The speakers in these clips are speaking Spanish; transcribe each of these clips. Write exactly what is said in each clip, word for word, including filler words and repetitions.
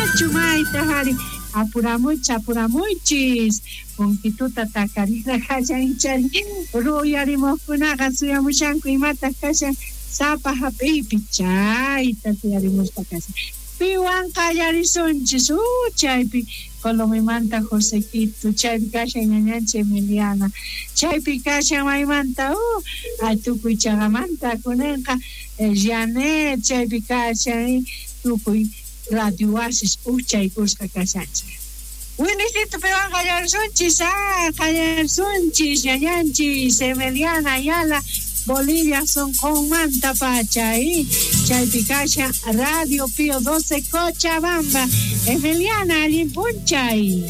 chumaita hari apuramuch apuramuchis punkituta takarina kashan chari ruyarimoskunaqa suyamushanku imata kashan sapa hapipi chayta tiyarimuspa kashan piwan qallarisunchis uh chaypi Colomimanta Josequito chaypi kashan ñañanchi Emiliana chaypi kashan maymanta uh atukuy chagamanta kunenqa Janet chaypi kashan tukuy Radio Oasis uchay kuska kasancha. Winisito pero callar sunchis, ah, callar sunchis, ñañanchis, Emiliana Ayala, Bolivia son con manta pachay, chaypicasha, Radio Pío doce Cochabamba, Emiliana Limpunchay.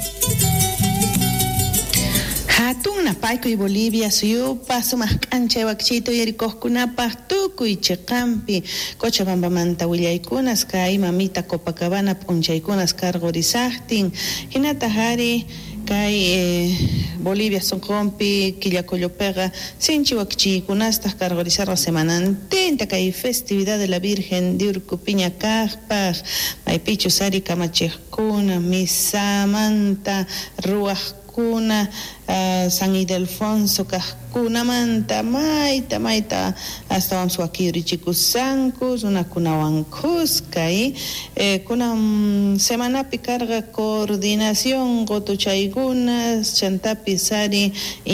Hatun napayku y Bolivia suyupa sumaq k'ancha wakchito yarikuqkunapas tukuy chiqampi Cochabamba manta willaykunas kay mamita Copacabana p'unchaykunas karqurisaqtin hinata hari kay eh, Bolivia sunqunpi Quillacollopiqa sinchi wakchiykunastaq karqurisarqa semanantinta kay festividad de la Virgen de Urcupiña kaqpaq maypichu sari kamachiqkuna misamanta ruwaq kuna uh, San Ildefonso kuna manta maita maita hasta vamos aquí richicusancos una kuna wankusca y eh, kuna um, semana picarga coordinación gotuchaigunas chantapisari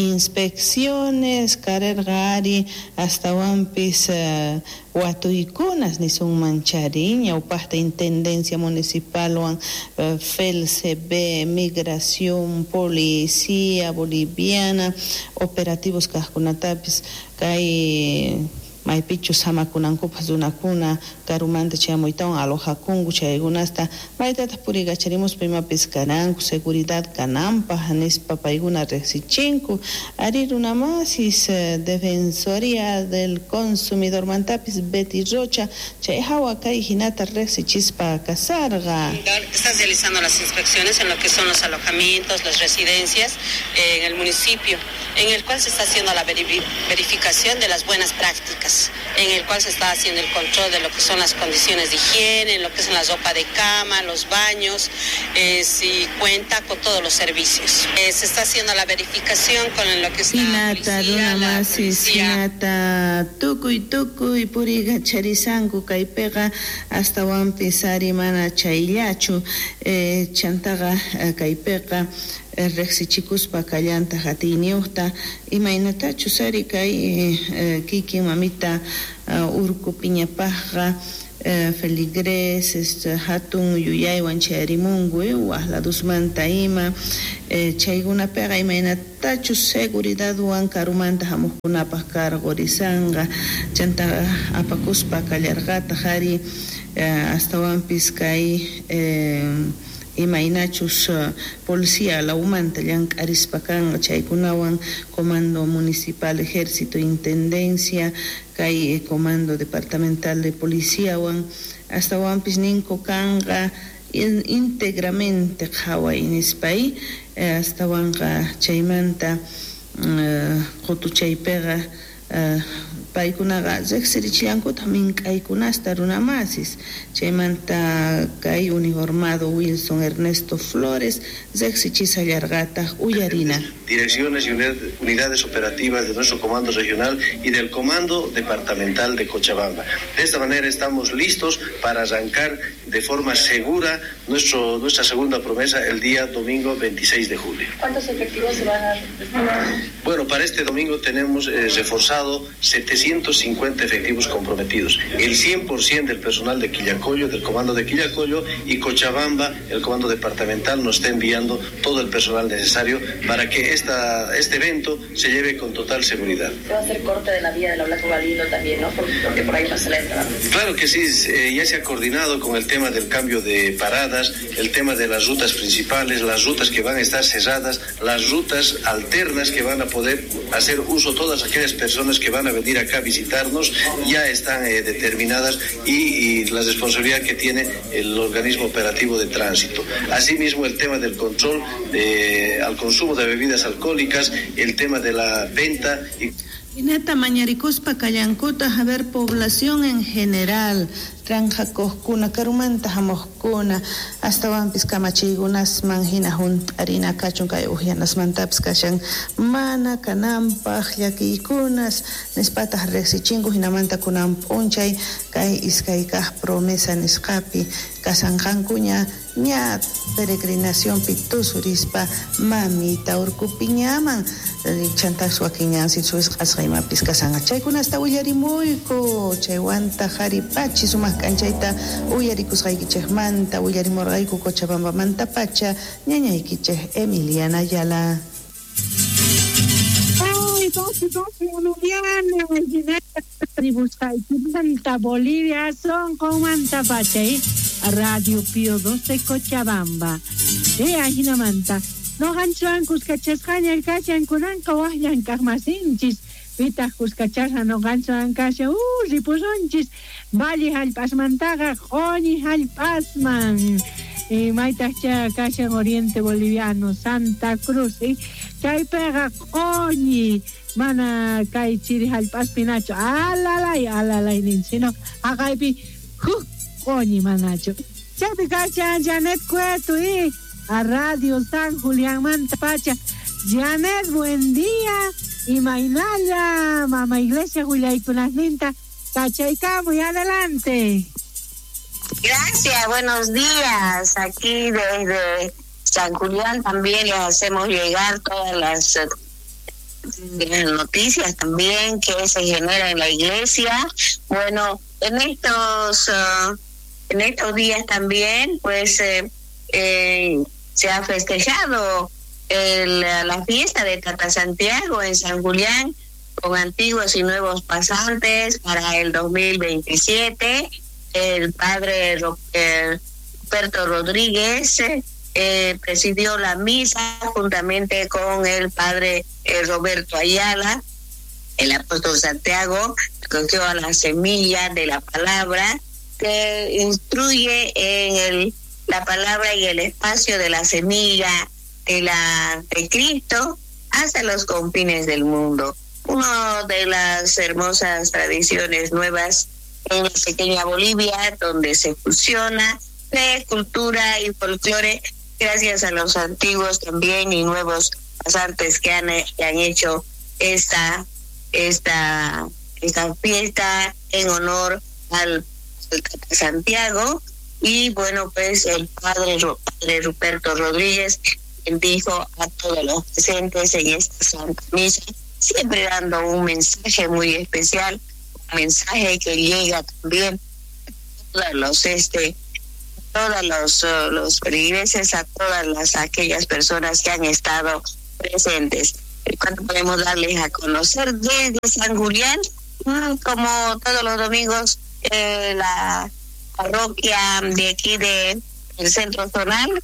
inspecciones carergari hasta wampis uh, Huatuicunas ni son manchariña o pasta intendencia municipal o uh, F E L C B, migración, policía boliviana, operativos cascunatapis, hay maypichu samakunankupas dunakuna karumanta chayamoytawan alojakungu chaygunasta maytata purigacharimos primapis karanku seguridad kananpaq nispa payguna riqsichinku ari runamasis defensoría del consumidor mantapis Betty Rocha chay hawa kay hinata riqsichispa kasarqa. Están realizando las inspecciones en lo que son los alojamientos, las residencias eh, en el municipio, en el cual se está haciendo la verificación de las buenas prácticas, en el cual se está haciendo el control de lo que son las condiciones de higiene, lo que es la ropa de cama, los baños, eh, si cuenta con todos los servicios. Eh, se está haciendo la verificación con lo que es la policía, la policía. Hinata, tukuy tukuy puriga charisanku kaypiqa hasta wampisari mana chayllachu eh, chantaqa kaypiqa reqsichikuspa kallanta hatiniuqta imaynatachu sari kay eh, kikin mamita uh, Urcupiñapaqqa uh, feligreses hatun yuyaywan chayarimungu waqladusmanta ima eh, chaykunapiqa imaynatachu seguridadwan karumanta hamuqkunapaq karqurisanga chanta apakuspa kallarqata hari uh, astawanpis kay eh, imaynachus uh, policía la umanta llank arispakan chaykunawan comando municipal ejército intendencia kay eh, comando departamental de policía wan hasta wampis ninko kanga in, íntegramente qhawa inispay eh, hasta wanqa chaymanta uh, qutu chaypiqa uh, paykunaqa riqsirichiyankuta mink'aykunasta runamasis chaymanta kay uniformado Wilson Ernesto Flores riqsichishallarqataq uyarina. Direcciones y unidades operativas de nuestro comando regional y del comando departamental de Cochabamba. De esta manera estamos listos para arrancar de forma segura nuestro, nuestra segunda promesa el día domingo veintiséis de julio. ¿Cuántos efectivos se van a destinar? Bueno, para este domingo tenemos eh, reforzado setecientos cincuenta efectivos comprometidos. El cien por ciento del personal de Quillacollo, del comando de Quillacollo y Cochabamba, el comando departamental, nos está enviando todo el personal necesario para que esta, este evento se lleve con total seguridad. Se va a hacer corte de la vía del Blanco Balino también, ¿no? Porque, porque por ahí no se la entra. Claro que sí, eh, ya se ha coordinado con el tema del cambio de paradas, el tema de las rutas principales, las rutas que van a estar cerradas, las rutas alternas que van a poder hacer uso todas aquellas personas que van a venir acá a visitarnos, ya están eh, determinadas y, y la responsabilidad que tiene el organismo operativo de tránsito. Asimismo, el tema del control de, al consumo de bebidas alcohólicas, el tema de la venta y... Ineta mañaricuspa callancuta, a ver, población en general, ranjakuqkuna karumanta hamuqkuna astawanpis kamachiykunas manhina jun harina kachun kay uhianasmantapis kashan mana kananpaq llakiykunas nispataq riqsichinku hinamanta kunan p'unchay kay iskay kaq promesa nisqapi kasanqankuña ña peregrinación pitusurispa mamita urkupiñaman chantax wakiñansi suis qasqaymapis kasanga chaykunasta willarimuyku chaywanta qharipachi sumaq k'anchayta uyarikusqaykichikmanta willarimurqayku Cochabambamanta pacha ñañaykichik Emiliana Ayala. Ay, doce, doce, Emiliana, buscaykimanta Bolivia son con manta pacha, ¿eh? Radio Pío doce Cochabamba. Eh, ahinamanta. No ganchuan kuskachasqaña kachan kunanqa waqllan kaqmasinchis. Pitaq kuskachasqa no ganchuan kasha uh ripusonchis. Vali hallp'asmantaqa qoni hallp'asman. Eh, maytaqcha kashan Oriente Boliviano Santa Cruz. Eh, chaypiqa qoni mana kay chiri hallp'aspinachu. Alalay, alalay nin sino aqaypi huh qoni manachu. Chaypi kashan Janet Cueto eh. A Radio San Julián Manta Pacha. Janet, buen día. Y Mainaya, Mamá Iglesia Julián Linta. Cachaicamo y adelante. Gracias, buenos días. Aquí desde San Julián también les hacemos llegar todas las eh, noticias también que se generan en la iglesia. Bueno, en estos, uh, en estos días también, pues... Eh, Eh, se ha festejado el, la fiesta de Tata Santiago en San Julián con antiguos y nuevos pasantes para el dos mil veintisiete. El padre eh, Roberto Rodríguez eh, presidió la misa juntamente con el padre eh, Roberto Ayala. El apóstol Santiago cogió a la semilla de la palabra que instruye en el la palabra y el espacio de la semilla de la de Cristo hasta los confines del mundo. Una de las hermosas tradiciones nuevas en la pequeña Bolivia, donde se fusiona fe, cultura y folclore, gracias a los antiguos también y nuevos pasantes que han, que han hecho esta, esta, esta fiesta en honor al, al Santiago. Y bueno, pues el padre, padre Ruperto Rodríguez dijo a todos los presentes en esta Santa Misa, siempre dando un mensaje muy especial, un mensaje que llega también a todos los, este, todos los, uh, los feligreses, a todas las aquellas personas que han estado presentes. ¿Cuánto podemos darles a conocer desde San Julián? Como todos los domingos, eh, la parroquia de aquí de el centro zonal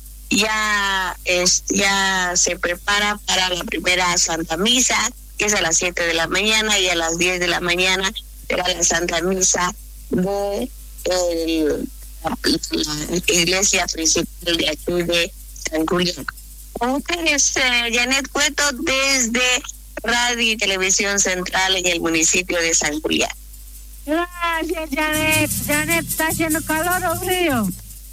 ya es ya se prepara para la primera Santa Misa, que es a las siete de la mañana, y a las diez de la mañana será la Santa Misa de el, la, la iglesia principal de aquí de San Julián. Ustedes, eh, Janet Cueto, desde Radio y Televisión Central en el municipio de San Julián. Gracias, Janet. Janet, ¿está haciendo calor o frío?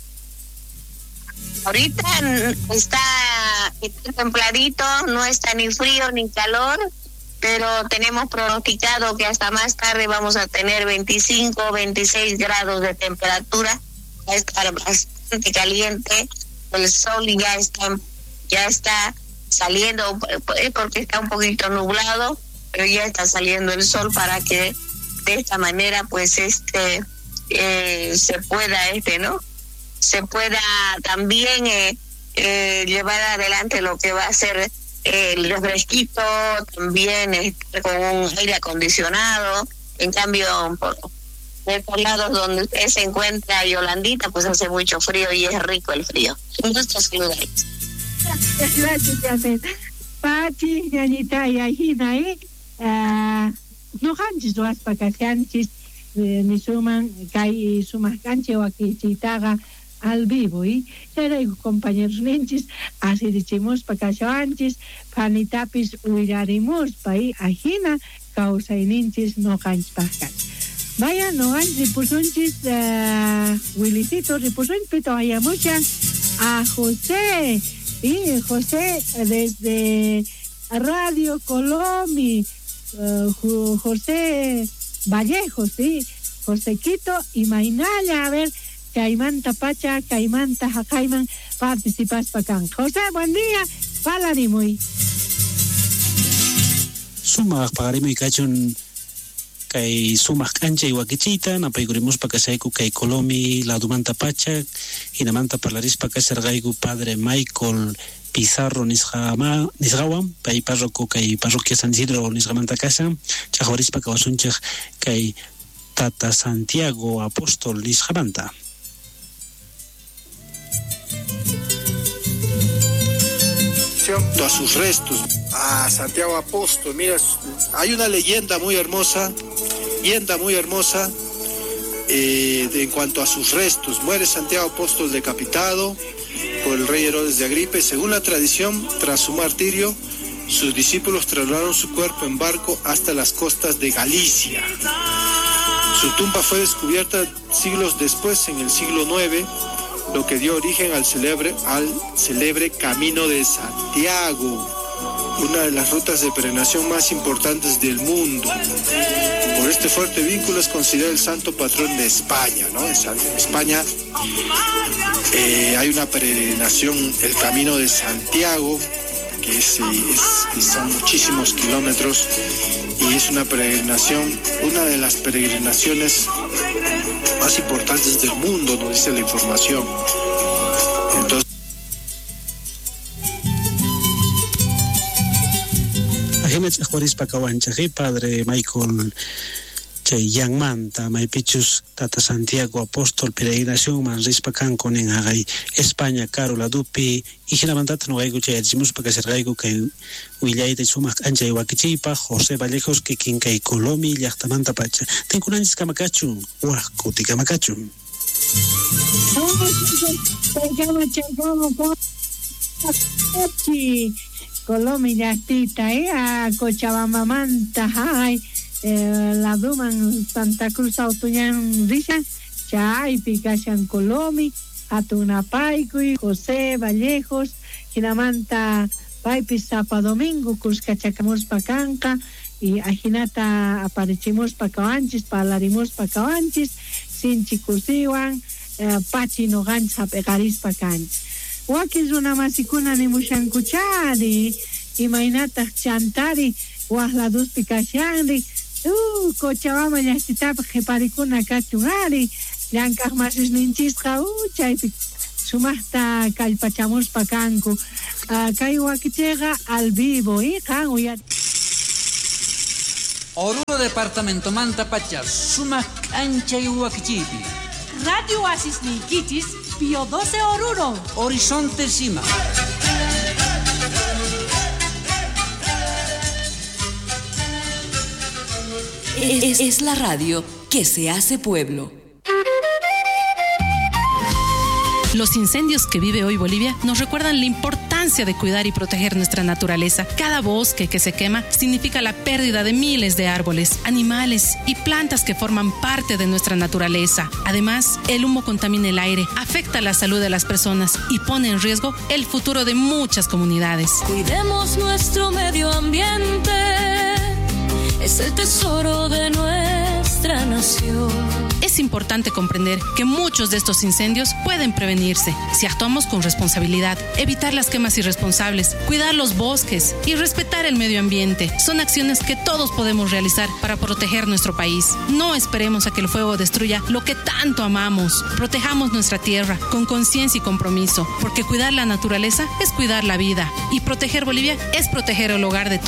Ahorita está, está templadito, no está ni frío ni calor, pero tenemos pronosticado que hasta más tarde vamos a tener veinticinco, veintiséis grados de temperatura. Va a estar bastante caliente. El sol ya está, ya está saliendo, porque está un poquito nublado, pero ya está saliendo el sol para que de esta manera pues este eh, se pueda este no se pueda también eh, eh, llevar adelante lo que va a ser eh, el refresquito, también estar con un aire acondicionado. En cambio, por estos lados donde usted se encuentra, Yolandita, pues hace mucho frío y es rico el frío. Un gusto saludarles. Gracias, gracias, Janet. Pachi, ñañita, y ajina, ¿eh? Uh... no hanchis waspa kashanchis ni suman kay sumas canche o aquí chitaga al vivo y seré compañeros ninchis así decimos pa kashanchis panitapis uirarimos pa y ajina causa ninchis no hanchis pascal Vaya, no hay ripusunchis, uh, Willicito, ripusun, pito, hay mucha. A José, sí, José, desde Radio Colomi, uh, José Vallejo, sí, José Quito y Mainaya, a ver, Caimán Tapacha, Caimán Tajacaiman, participas para acá. José, buen día, palari muy. Suma, pagaremos y cachon. Kay sumak ancha iwakichita napaykurimos pa kasayku kay Colomi la dumanta pacha hinamanta parlaris pa kasargayku padre Michael Pizarro nisqama nisqawan pay parroco kay parroquia San Isidro nisqamanta casa chaqwaris pa kawasunchaq kay Tata Santiago Apóstol nisqamanta. A sus restos, a Santiago Apóstol. Mira, hay una leyenda muy hermosa, leyenda muy hermosa eh, de, en cuanto a sus restos. Muere Santiago Apóstol decapitado por el rey Herodes de Agripa. Según la tradición, tras su martirio, sus discípulos trasladaron su cuerpo en barco hasta las costas de Galicia. Su tumba fue descubierta siglos después, en el siglo noveno, lo que dio origen al célebre, al célebre Camino de Santiago, una de las rutas de peregrinación más importantes del mundo. Por este fuerte vínculo es considerado el santo patrón de España, ¿no? En España eh, hay una peregrinación, el Camino de Santiago, que es, es, son muchísimos kilómetros, y es una peregrinación, una de las peregrinaciones más importantes del mundo, nos dice la información. Entonces, Ajimech Juárez Pacawanchaje, padre Michael Chayang Manta, Maipichus, Tata Santiago Apóstol, peregrinación, Manris Pacanco, en Agay, España, Carola Dupi, y Gilamantata no gaigo chayachimus para que se gaigo que Willay de Sumac Ancha y Wakichipa, José Vallejos, que quien que Colomi, Yachtamanta Pacha. Tengo un anís Camacachu, Huacuti Camacachu. Colomi, Yastita, eh, a Cochabamba Manta, ay. Eh, la duman Santa Cruz Autoñan Risha, Chay, Picachan Colomi, Atunapaico, José Vallejos, Ginamanta Paipis Zapa Domingo, Cuscachacamos Pacanca, y Ajinata aparecimos Pacawanchis, Palarimos Pacawanchis, Sinchicusiwan, eh, Pachi Noganza Pegaris Pacan. Wakis una masicuna ni Mushancuchari, y Mainata Chantari, Wahla dos Picachandi. Uh, Cochabamba ya está jeparicuna cachungari, llancas más ninchisca, uh, chay, sumasta calpachamos pacanco, caigo que llega al vivo, y cango ya. Oruro departamento Manta Pachar, suma cancha y huaquichipi. Radio Asis Nikichis, Pio doce Oruro. Horizonte Cima. Es, es la radio que se hace pueblo. Los incendios que vive hoy Bolivia nos recuerdan la importancia de cuidar y proteger nuestra naturaleza. Cada bosque que se quema significa la pérdida de miles de árboles, animales y plantas que forman parte de nuestra naturaleza. Además, el humo contamina el aire, afecta la salud de las personas y pone en riesgo el futuro de muchas comunidades. Cuidemos nuestro medio ambiente, es el tesoro de nuestra nación. Es importante comprender que muchos de estos incendios pueden prevenirse si actuamos con responsabilidad. Evitar las quemas irresponsables, cuidar los bosques y respetar el medio ambiente son acciones que todos podemos realizar para proteger nuestro país. No esperemos a que el fuego destruya lo que tanto amamos. Protejamos nuestra tierra con conciencia y compromiso, porque cuidar la naturaleza es cuidar la vida y proteger Bolivia es proteger el hogar de todos.